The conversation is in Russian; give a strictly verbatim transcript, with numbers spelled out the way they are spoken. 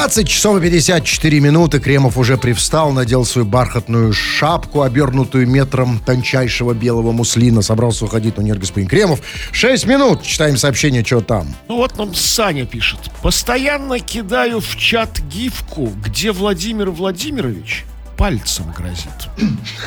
двадцать часов и пятьдесят четыре минуты. Кремов уже привстал, надел свою бархатную шапку, обернутую метром тончайшего белого муслина. Собрался уходить, но нет, господин Кремов. Шесть минут. Читаем сообщение, что там. Ну вот нам Саня пишет. Постоянно кидаю в чат гифку, где Владимир Владимирович пальцем грозит.